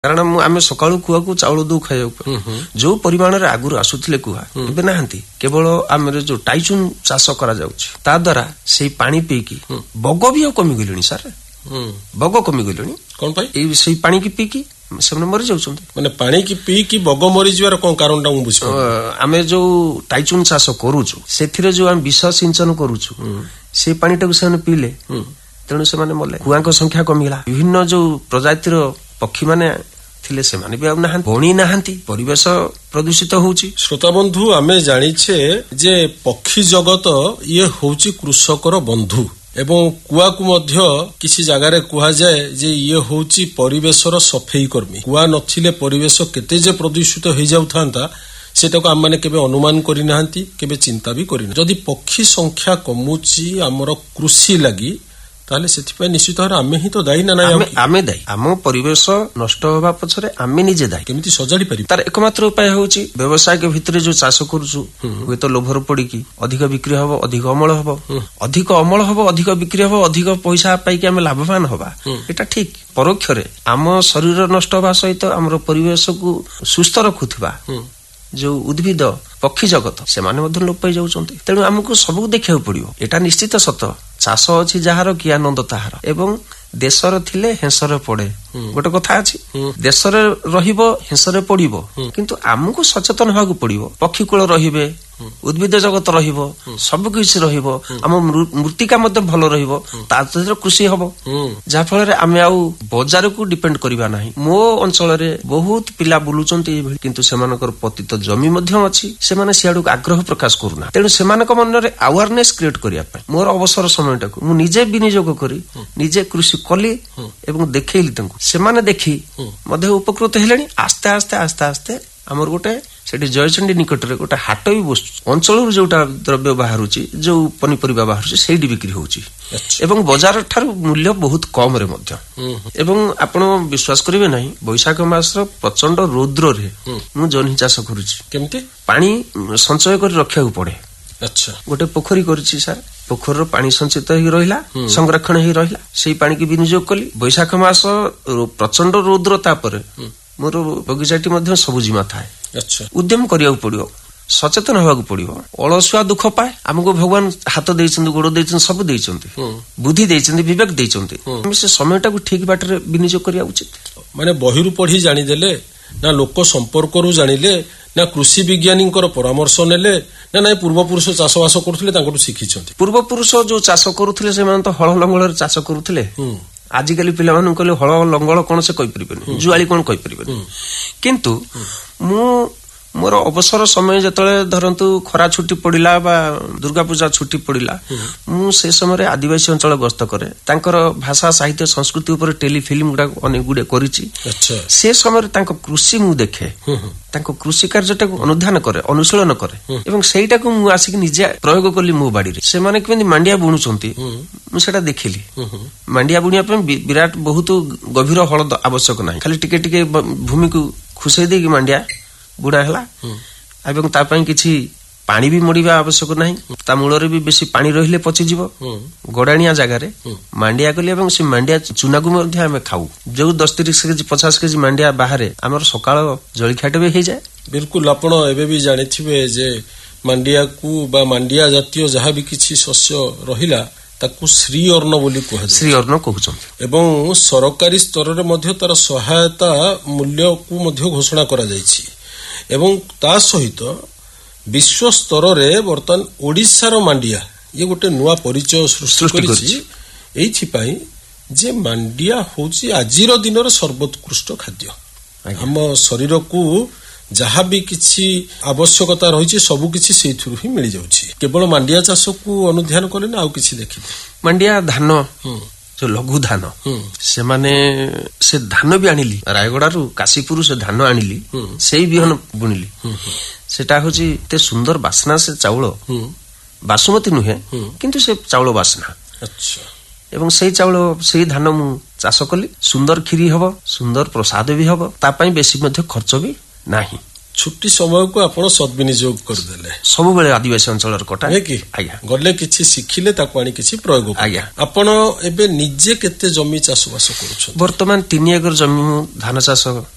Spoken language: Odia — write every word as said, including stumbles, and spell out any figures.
କାରଣ ମୁଁ ଆମେ ସକାଳୁ କୁଆକୁ ଚାଉଳ ଦଉ ଖାଇବାକୁ ଯୋଉ ପରିମାଣରେ ଆଗରୁ ଆସୁଥିଲେ କୁଆ ଏବେ ନାହାନ୍ତି। କେବଳ ଆମର ଯୋଉ ଟାଇଚୁନ ଚାଷ କରାଯାଉଛି ତା ଦ୍ୱାରା ସେଇ ପାଣି ପିଇକି ବଗ ବି ଆଉ କମିଗଲେଣି ସାର୍। ବଗ କମିଗଲେଣି କଣ ପାଇଁ? ଏଇ ସେଇ ପାଣି କି ପିଇକି ସେମାନେ ମରି ଯାଉଛନ୍ତି। ମାନେ ପାଣି କି ପିଇକି ବଗ ମରିଯିବାର କଣ କାରଣଟା ମୁଁ ବୁଝିପାରୁନି। ଆମେ ଯୋଉ ଟାଇଚୁନ ଚାଷ କରୁଛୁ ସେଥିରେ ଯୋଉ ଆମେ ବିଷ ସିଞ୍ଚନ କରୁଛୁ ସେଇ ପାଣିଟାକୁ ସେମାନେ ପିଇଲେ ତେଣୁ ସେମାନେ ମଲେ। କୁଆଙ୍କ ସଂଖ୍ୟା କମିଗଲା। ବିଭିନ୍ନ ଯୋଉ ପ୍ରଜାତିର ପକ୍ଷୀ ମାନେ ଥିଲେ ସେମାନେ ବି ଆଉ ନାହାନ୍ତି, ବଣି ନାହାନ୍ତି, ପରିବେଶ ପ୍ରଦୂଷିତ ହଉଛି। ଶ୍ରୋତା ବନ୍ଧୁ, ଆମେ ଜାଣିଛେ ଯେ ପକ୍ଷୀ ଜଗତ ଇଏ ହଉଛି କୃଷକର ବନ୍ଧୁ ଏବଂ କୁଆକୁ ମଧ୍ୟ କିଛି ଜାଗାରେ କୁହାଯାଏ ଯେ ଇଏ ହଉଛି ପରିବେଶର ସଫେଇ କର୍ମୀ। କୁଆ ନଥିଲେ ପରିବେଶ କେତେ ଯେ ପ୍ରଦୂଷିତ ହେଇଯାଉଥାନ୍ତା ସେଟାକୁ ଆମମାନେ କେବେ ଅନୁମାନ କରିନାହାନ୍ତି, କେବେ ଚିନ୍ତା ବି କରିନାହାନ୍ତି। ଯଦି ପକ୍ଷୀ ସଂଖ୍ୟା କମୁଛି ଆମର କୃଷି ଲାଗି ତାହେଲେ ସେଥିପାଇଁ ନିଶ୍ଚିତ ଭାବରେ ଆମେ ହିଁ ତ ଦାୟୀ ନା ନାହିଁ? ଆମେ ଦାୟୀ। ଆମ ପରିବେଶ ନଷ୍ଟ ହେବା ପଛରେ ଆମେ ନିଜେ ଦାୟୀ। କେମିତି ସଜାଡି ପାରିବା? ତାର ଏକମାତ୍ର ଉପାୟ ହେଉଛି ବ୍ୟବସାୟିକ ଭିତରେ ଯୋଉ ଚାଷ କରୁଛୁ ହୁଏତ ଲୋଭରେ ପଡିକି ଅଧିକ ବିକ୍ରି ହବ, ଅଧିକ ଅମଳ ହବ, ଅଧିକ ଅମଳ ହବ, ଅଧିକ ବିକ୍ରି ହବ, ଅଧିକ ପଇସା ପାଇକି ଆମେ ଲାଭବାନ ହବା, ଏଟା ଠିକ। ପରୋକ୍ଷରେ ଆମ ଶରୀର ନଷ୍ଟ ହବା ସହିତ ଆମର ପରିବେଶକୁ ସୁସ୍ଥ ରଖୁଥିବା ଯୋଉ ଉଦ୍ଭିଦ ପକ୍ଷୀ ଜଗତ ସେମାନେ ମଧ୍ୟ ଲୋପ ପାଇ ଯାଉଛନ୍ତି। ତେଣୁ ଆମକୁ ସବୁକୁ ଦେଖିବାକୁ ପଡିବ। ଏଟା ନିଶ୍ଚିତ ସତ, ଚାଷ ଅଛି ଯାହାର କି ଆନନ୍ଦ ତାହାର। ଏବଂ ଦେଶରେ ଥିଲେ ହେଁସରେ ପଡେ ଗୋଟେ କଥା ଅଛି। ଦେଶରେ ରହିବ ହେଁସରେ ପଡିବ, କିନ୍ତୁ ଆମକୁ ସଚେତନ ହେବାକୁ ପଡିବ। ପକ୍ଷୀ କୂଳ ରହିବେ, ଉଦ୍ଭିଦ ଜଗତ ରହିବ, ସବୁ କିଛି ରହିବ, ଆମ ମୃତ୍ତିକା ମଧ୍ୟ ଭଲ ରହିବ, ତା ସହିତ କୃଷି ହବ, ଯାହା ଫଳରେ ଆମେ ଆଉ ବଜାରକୁ ଡିପେଣ୍ଡ କରିବା ନାହିଁ। ମୋ ଅଞ୍ଚଳରେ ବହୁତ ପିଲା ବୁଲୁଛନ୍ତି ଏଇଭଳି, କିନ୍ତୁ ସେମାନଙ୍କର ପତିତ ଜମି ମଧ୍ୟ ଅଛି, ସେମାନେ ସିଆଡକୁ ଆଗ୍ରହ ପ୍ରକାଶ କରୁନାହାନ୍ତି। ତେଣୁ ସେମାନଙ୍କ ମନରେ ଆୱାରନେସ୍ କ୍ରିଏଟ କରିବା ପାଇଁ ମୋର ଅବସର ସମୟଟାକୁ ମୁଁ ନିଜେ ବିନିଯୋଗ କରି ନିଜେ କୃଷି କଲି ଏବଂ ଦେଖେଇଲି ତାଙ୍କୁ। ସେମାନେ ଦେଖି ମଧ୍ୟ ଉପକୃତ ହେଲେଣି। ଆସ୍ତେ ଆସ୍ତେ ଆସ୍ତେ ଆସ୍ତେ ଆମର ଗୋଟେ ସେଠି ଜୟଚଣ୍ଡୀ ନିକଟରେ ଗୋଟେ ହାଟ ବି ବସୁଛି। ଅଞ୍ଚଳରୁ ଯୋଉଟା ଦ୍ରବ୍ୟ ବାହାରୁଛି, ଯୋଉ ପନିପରିବା ବାହାରୁଛି ସେଇଠି ବିକ୍ରି ହଉଛି ଏବଂ ବଜାର ଠାରୁ ମୂଲ୍ୟ ବହୁତ କମ ରେ ମଧ୍ୟ। ଏବଂ ଆପଣ ବିଶ୍ୱାସ କରିବେ ନାହିଁ, ବୈଶାଖ ମାସର ପ୍ରଚଣ୍ଡ ରୌଦ୍ରରେ ମୁଁ ଜହ୍ନି ଚାଷ କରୁଛି। କେମିତି? ପାଣି ସଞ୍ଚୟ କରି ରଖିବାକୁ ପଡେ। ଆଚ୍ଛା। ଗୋଟେ ପୋଖରୀ କରିଛି ସାର୍। ପୋଖରୀର ପାଣି ସଞ୍ଚିତ ହେଇ ରହିଲା, ସଂରକ୍ଷଣ ହେଇ ରହିଲା, ସେଇ ପାଣିକି ବିନିଯୋଗ କଲି। ବୈଶାଖ ମାସ ପ୍ରଚଣ୍ଡ ରୌଦ୍ର ତାପରେ ମୋର ବଗିଚାଟି ମଧ୍ୟ ସବୁଜିମା ଥାଏ। ଉଦ୍ୟମ କରିବାକୁ ପଡିବ, ସଚେତନ ହେବାକୁ ପଡିବ। ଅଳସୁଆ ଦୁଃଖ ପାଏ। ଆମକୁ ଭଗବାନ ହାତ ଦେଇଛନ୍ତି, ଗୋଡ ଦେଇଛନ୍ତି, ସବୁ ଦେଇଛନ୍ତି, ବୁଦ୍ଧି ଦେଇଛନ୍ତି, ବିବେକ ଦେଇଛନ୍ତି। ଆମେ ସେ ସମୟଟାକୁ ଠିକ ବାଟରେ ବିନିଯୋଗ କରିବା ଉଚିତ। ମାନେ ବହିରୁ ପଢି ଜାଣିଦେଲେ ନା ଲୋକ ସମ୍ପର୍କରୁ ଜାଣିଲେ ନା କୃଷି ବିଜ୍ଞାନୀଙ୍କର ପରାମର୍ଶ ନେଲେ ନା ନାଇଁ ପୂର୍ବପୁରୁଷ ଚାଷବାସ କରୁଥିଲେ ତାଙ୍କଠୁ ଶିଖିଛନ୍ତି? ପୂର୍ବପୁରୁଷ ଯୋଉ ଚାଷ କରୁଥିଲେ ସେମାନେ ତ ହଳ ଲଙ୍ଗଳରେ ଚାଷ କରୁଥିଲେ। ଆଜିକାଲି ପିଲାମାନଙ୍କୁ କହିଲେ ହଳ ଲଙ୍ଗଳ କଣ ସେ କହିପାରିବେନି, ଜୁଆଳି କଣ କହିପାରିବେନି। କିନ୍ତୁ ମୁଁ ମୋର ଅବସର ସମୟ ଯେତେବେଳେ ଧରନ୍ତୁ ଖରା ଛୁଟି ପଡିଲା ବା ଦୁର୍ଗା ପୂଜା ଛୁଟି ପଡିଲା, ମୁଁ ସେ ସମୟରେ ଆଦିବାସୀ ଅଞ୍ଚଳ ଗସ୍ତ କରେ। ତାଙ୍କର ଭାଷା, ସାହିତ୍ୟ, ସଂସ୍କୃତି ଉପରେ ଟେଲିଫିଲ୍ମ ଗୁଡାକ ଅନେକ ଗୁଡେ କରିଛି। ସେ ସମୟରେ ତାଙ୍କ କୃଷି ମୁଁ ଦେଖେ, ତାଙ୍କ କୃଷି କାର୍ଯ୍ୟଟାକୁ ଅନୁଧ୍ୟାନ କରେ, ଅନୁଶୀଳନ କରେ ଏବଂ ସେଇଟାକୁ ମୁଁ ଆସିକି ନିଜେ ପ୍ରୟୋଗ କଲି ମୋ ବାଡିରେ। ସେମାନେ କେମିତି ମାଣ୍ଡିଆ ବୁଣୁଛନ୍ତି ମୁଁ ସେଟା ଦେଖିଲି। ମାଣ୍ଡିଆ ବୁଣିବା ପାଇଁ ବିରାଟ ବହୁତ ଗଭୀର ହଳ ଆବଶ୍ୟକ ନାହିଁ, ଖାଲି ଟିକେ ଟିକେ ଭୂମିକୁ ଖୁସେଇ ଦେଇକି ମାଣ୍ଡିଆ ବୁଣା ହେଲା ଏବଂ ତା ପାଇଁ କିଛି ପାଣି ବି ମଡିବା ଆବଶ୍ୟକ ନାହିଁ। ତା ମୂଳରେ ବି ବେଶୀ ପାଣି ରହିଲେ ପଚିଯିବ। ଗଡାଣିଆ ଜାଗାରେ ମାଣ୍ଡିଆ କଲି ଏବଂ ସେ ମାଣ୍ଡିଆ ଚୁନାକୁ ମଧ୍ୟ ଆମେ ଖାଉ। ଯୋଉ ଦଶ ତିରିଶ କେଜି ପଚାଶ କେଜି ମାଣ୍ଡିଆ ବାହାରେ ଆମର ସକାଳ ଜଳଖିଆଟେ ବି ହେଇଯାଏ। ବିଲକୁଲ। ଆପଣ ଏବେ ବି ଜାଣିଥିବେ ଯେ ମାଣ୍ଡିଆକୁ ବା ମାଣ୍ଡିଆ ଜାତୀୟ ଯାହା ବି କିଛି ଶସ୍ୟ ରହିଲା ତାକୁ ଶ୍ରୀ ଅନ୍ନ ବୋଲି କୁହାଯାଏ। ଶ୍ରୀ ଅନ୍ନ କହୁଛନ୍ତି ଏବଂ ସରକାରୀ ସ୍ତରରେ ମଧ୍ୟ ତାର ସହାୟତା ମୂଲ୍ୟକୁ ମଧ୍ୟ ଘୋଷଣା କରାଯାଇଛି ଏବଂ ତା ସହିତ ବିଶ୍ୱ ସ୍ତରରେ ବର୍ତ୍ତମାନ ଓଡ଼ିଶାର ମାଣ୍ଡିଆ ଇଏ ଗୋଟେ ନୂଆ ପରିଚୟ ସୃଷ୍ଟି କରିଛି ଏଇଥିପାଇଁ ଯେ ମାଣ୍ଡିଆ ହେଉଛି ଆଜିର ଦିନର ସର୍ବୋତ୍କୃଷ୍ଟ ଖାଦ୍ୟ। ଆମ ଶରୀରକୁ ଯାହା ବି କିଛି ଆବଶ୍ୟକତା ରହିଛି ସବୁ କିଛି ସେଇଥିରୁ ହିଁ ମିଳିଯାଉଛି। କେବଳ ମାଣ୍ଡିଆ ଚାଷକୁ ଅନୁଧ୍ୟାନ କଲେ ନା ଆଉ କିଛି ଦେଖିଲେ? ମାଣ୍ଡିଆ ଧାନ ଯୋଉ ଲଘୁ ଧାନ, ସେମାନେ ସେ ଧାନ ବି ଆଣିଲି ରାୟଗଡାରୁ, କାଶୀପୁର ସେ ଧାନ ଆଣିଲି, ସେଇ ବିହନ ବୁଣିଲି। ସେଟା ହଉଛି ଏତେ ସୁନ୍ଦର ବାସ୍ନା, ସେ ଚାଉଳ ବାସୁମତୀ ନୁହେଁ କିନ୍ତୁ ସେ ଚାଉଳ ବାସ୍ନା। ଏବଂ ସେଇ ଚାଉଳ ସେଇ ଧାନ ମୁଁ ଚାଷ କଲି। ସୁନ୍ଦର କ୍ଷୀରି ହବ, ସୁନ୍ଦର ପ୍ରସାଦ ବି ହବ, ତା ପାଇଁ ବେଶୀ ମଧ୍ୟ ଖର୍ଚ୍ଚ ବି ନାହିଁ। ଛୁଟି ସମୟକୁ ଆପଣ ସଦ୍ବିନିଯୋଗ କରିଦେଲେ। ସବୁବେଳେ ଆଦିବାସୀ ଅଞ୍ଚଳର କଟା କି ଆଜ୍ଞା ଗଲେ କିଛି ଶିଖିଲେ ତାକୁ ଆଣି କିଛି ପ୍ରୟୋଗ। ଆଜ୍ଞା। ଆପଣ ଏବେ ନିଜେ କେତେ ଜମି ଚାଷବାସ କରୁଛନ୍ତି? ବର୍ତ୍ତମାନ ତିନି ଏକର ଜମି ମୁଁ ଧାନ ଚାଷ